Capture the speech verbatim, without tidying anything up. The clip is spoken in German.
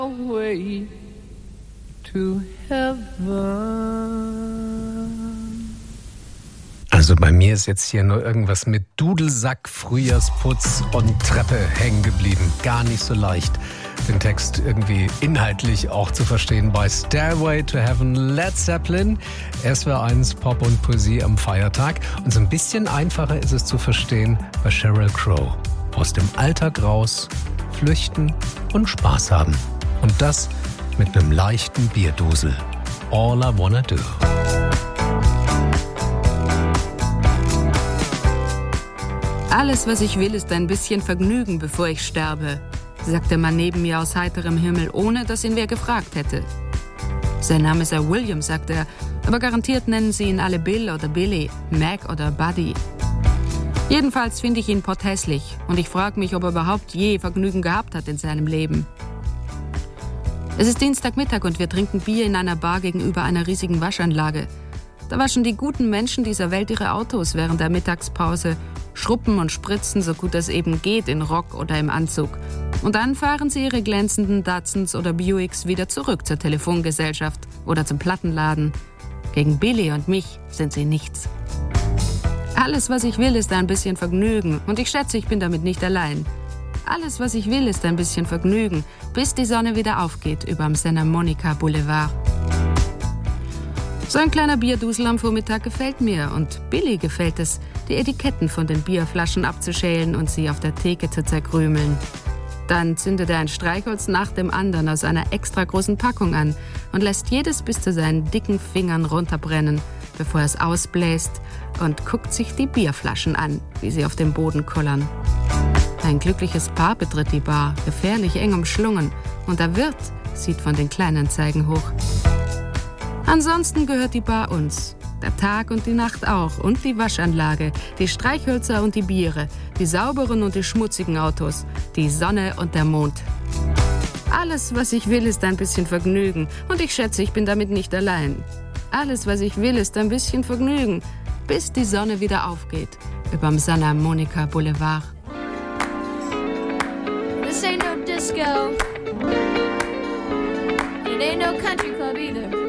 Way to heaven. Also bei mir ist jetzt hier nur irgendwas mit Dudelsack, Frühjahrsputz und Treppe hängen geblieben. Gar nicht so leicht, den Text irgendwie inhaltlich auch zu verstehen. Bei Stairway to Heaven, Led Zeppelin. S W R eins Pop und Poesie am Feiertag. Und so ein bisschen einfacher ist es zu verstehen bei Sheryl Crow. Aus dem Alltag raus, flüchten und Spaß haben. Und das mit einem leichten Bierdusel. All I Wanna Do. Alles, was ich will, ist ein bisschen Vergnügen, bevor ich sterbe, sagte man neben mir aus heiterem Himmel, ohne dass ihn wer gefragt hätte. Sein Name ist Sir William, sagte er, aber garantiert nennen sie ihn alle Bill oder Billy, Mac oder Buddy. Jedenfalls finde ich ihn potthässlich und ich frage mich, ob er überhaupt je Vergnügen gehabt hat in seinem Leben. Es ist Dienstagmittag und wir trinken Bier in einer Bar gegenüber einer riesigen Waschanlage. Da waschen die guten Menschen dieser Welt ihre Autos während der Mittagspause, schruppen und spritzen, so gut es eben geht, in Rock oder im Anzug. Und dann fahren sie ihre glänzenden Datsuns oder Buicks wieder zurück zur Telefongesellschaft oder zum Plattenladen. Gegen Billy und mich sind sie nichts. Alles, was ich will, ist ein bisschen Vergnügen. Und ich schätze, ich bin damit nicht allein. Alles, was ich will, ist ein bisschen Vergnügen, bis die Sonne wieder aufgeht überm Santa Monica Boulevard. So ein kleiner Bierdusel am Vormittag gefällt mir und Billy gefällt es, die Etiketten von den Bierflaschen abzuschälen und sie auf der Theke zu zerkrümeln. Dann zündet er ein Streichholz nach dem anderen aus einer extra großen Packung an und lässt jedes bis zu seinen dicken Fingern runterbrennen, bevor er es ausbläst und guckt sich die Bierflaschen an, wie sie auf dem Boden kullern. Ein glückliches Paar betritt die Bar, gefährlich eng umschlungen, und der Wirt sieht von den Kleinanzeigen hoch. Ansonsten gehört die Bar uns. Der Tag und die Nacht auch und die Waschanlage, die Streichhölzer und die Biere, die sauberen und die schmutzigen Autos, die Sonne und der Mond. Alles, was ich will, ist ein bisschen Vergnügen und ich schätze, ich bin damit nicht allein. Alles, was ich will, ist ein bisschen Vergnügen, bis die Sonne wieder aufgeht überm Santa Monica Boulevard. This ain't no disco. It ain't no country club either.